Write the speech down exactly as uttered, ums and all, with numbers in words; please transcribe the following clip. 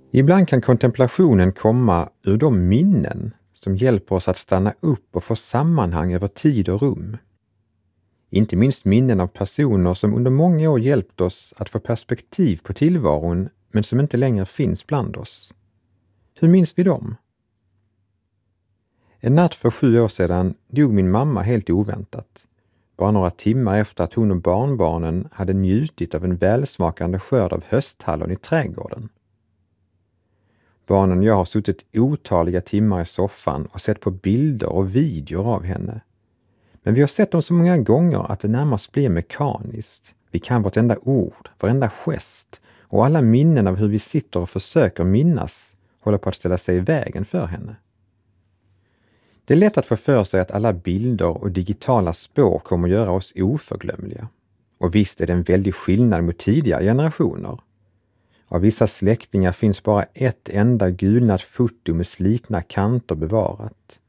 Ibland kan kontemplationen komma ur de minnen som hjälper oss att stanna upp och få sammanhang över tid och rum. Inte minst minnen av personer som under många år hjälpt oss att få perspektiv på tillvaron men som inte längre finns bland oss. Hur minns vi dem? En natt för sju år sedan dog min mamma helt oväntat. Bara några timmar efter att hon och barnbarnen hade njutit av en välsmakande skörd av hösthallon i trädgården. Barnen och jag har suttit otaliga timmar i soffan och sett på bilder och videor av henne. Men vi har sett dem så många gånger att det närmast blir mekaniskt. Vi kan vartenda ord, varenda gest och alla minnen av hur vi sitter och försöker minnas håller på att ställa sig i vägen för henne. Det är lätt att få för sig att alla bilder och digitala spår kommer göra oss oförglömliga. Och visst är det en väldig skillnad mot tidigare generationer. Av vissa släktingar finns bara ett enda gulnat foto med slitna kanter bevarat.